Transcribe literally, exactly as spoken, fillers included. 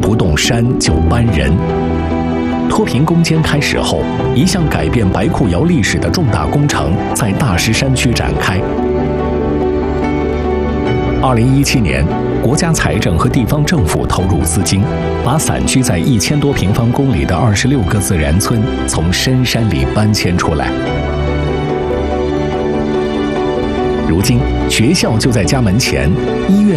不动山就搬人。脱贫攻坚开始后，一项改变白库窑历史的重大工程在大石山区展开。二零一七年，国家财政和地方政府投入资金，把散居在一千多平方公里的二十六个自然村从深山里搬迁出来。如今，学校就在家门前，医院